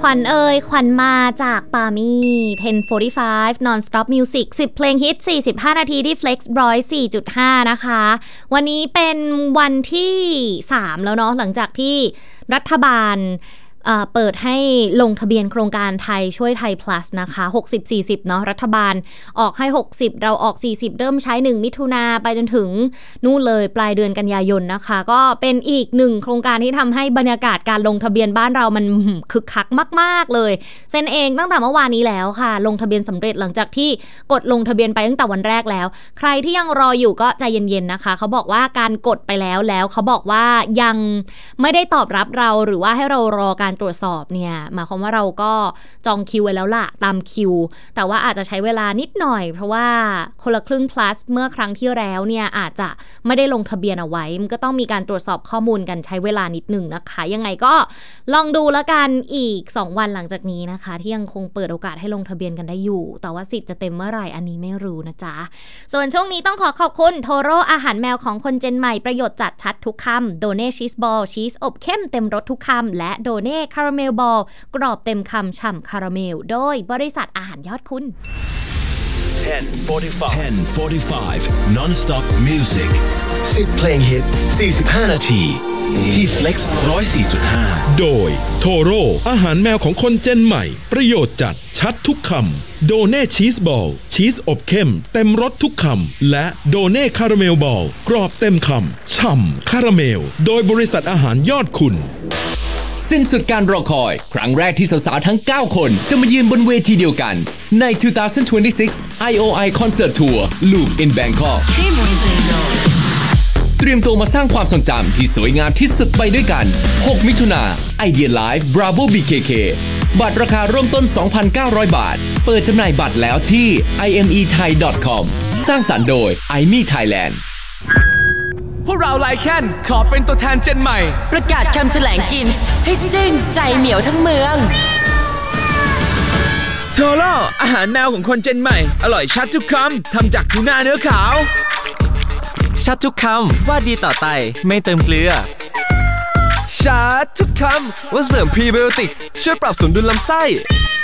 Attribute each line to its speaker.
Speaker 1: ขวัญขวัญมาจากปามี่10:45 Non-Stop Music 10 เพลงฮิต45นาทีที่ Flex 104.5 นะคะวันนี้เป็นวันที่3แล้วเนาะหลังจากที่รัฐบาลเปิดให้ลงทะเบียนโครงการไทยช่วยไทย plus นะคะ60-40เนาะรัฐบาลออกให้60เราออก40เริ่มใช้1มิถุนาไปจนถึงนู่นเลยปลายเดือนกันยายนนะคะก็เป็นอีก1โครงการที่ทำให้บรรยากาศการลงทะเบียนบ้านเรามันคึกคักมากๆเลยเซ็นเองตั้งแต่เมื่อวานนี้แล้วค่ะลงทะเบียนสำเร็จหลังจากที่กดลงทะเบียนไปตั้งแต่วันแรกแล้วใครที่ยังรออยู่ก็ใจเย็นๆนะคะเขาบอกว่าการกดไปแล้วเขาบอกว่ายังไม่ได้ตอบรับเราหรือว่าให้เรารอการตรวจสอบเนี่ยหมายความว่าเราก็จองคิวไว้แล้วล่ะตามคิวแต่ว่าอาจจะใช้เวลานิดหน่อยเพราะว่าคนละครึ่ง plus เมื่อครั้งที่แล้วเนี่ยอาจจะไม่ได้ลงทะเบียนเอาไว้มันก็ต้องมีการตรวจสอบข้อมูลกันใช้เวลานิดหนึ่งนะคะยังไงก็ลองดูแล้วกันอีก2วันหลังจากนี้นะคะที่ยังคงเปิดโอกาสให้ลงทะเบียนกันได้อยู่แต่ว่าสิทธิ์จะเต็มเมื่อไหร่อันนี้ไม่รู้นะจ๊ะส่วนช่วงนี้ต้องขอบคุณโทโร่อาหารแมวของคนเจนใหม่ประโยชน์จัดชัดทุกคำโดเน่ชีสบอลชีสอบเข้มเต็มรสทุกคำและโดเน่คาราเมลบอลกรอบเต็มคำฉ่ำคาราเมลโดยบริษัทอาหารยอดคุณ
Speaker 2: 10:45 Non-Stop Music 10 เพลงฮิต45นาทีที่ Flex 104.5
Speaker 3: โดยโทโร่อาหารแมวของคนเจนใหม่ประโยชน์จัดชัดทุกคำโดเน่ชีสบอลชีสอบเข้มเต็มรสทุกคำและโดเน่คาราเมลบอลกรอบเต็มคำฉ่ำคาราเมลโดยบริษัทอาหารยอดคุณ
Speaker 4: สิ้นสุดการรอคอยครั้งแรกที่สาวๆทั้ง9คนจะมายืนบนเวทีเดียวกันใน 2026 IOI Concert Tour Loop in Bangkok เตรียมตัวมาสร้างความทรงจำที่สวยงามที่สุดไปด้วยกัน6มิถุนา Idea Live Bravo BKK บัตรราคาเริ่มต้น 2,900 บาทเปิดจำหน่ายบัตรแล้วที่ imethai.com สร้างสรรค์โดย IME Thailand
Speaker 5: พวกเราไลแคนขอเป็นตัวแทนเจนใหม่
Speaker 6: ประกาศคำแถลงกินให้จึ้งใจเหมียวทั้งเมือง
Speaker 5: โทโร่อาหารแมวของคนเจนใหม่อร่อยชัดทุกคำทำจากทูน่าเนื้อขาว
Speaker 7: ชัดทุกคำว่าดีต่อไตไม่เติมเกลือ
Speaker 5: ชัดทุกคำว่าเสริมพรีไบโอติกส์ช่วยปรับสมดุลลำไส้